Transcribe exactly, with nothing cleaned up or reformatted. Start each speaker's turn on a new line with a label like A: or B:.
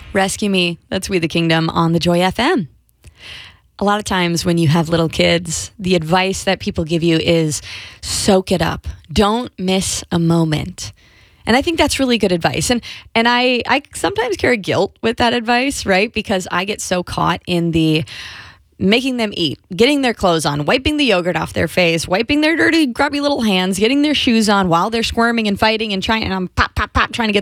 A: Rescue Me, that's We the Kingdom on the Joy F M. A lot of times when you have little kids, the advice that people give you is soak it up. Don't miss a moment. And I think that's really good advice. And and I, I sometimes carry guilt with that advice, right? Because I get so caught in the making them eat, getting their clothes on, wiping the yogurt off their face, wiping their dirty, grubby little hands, getting their shoes on while they're squirming and fighting and trying, and I'm pop, pop, pop, trying to get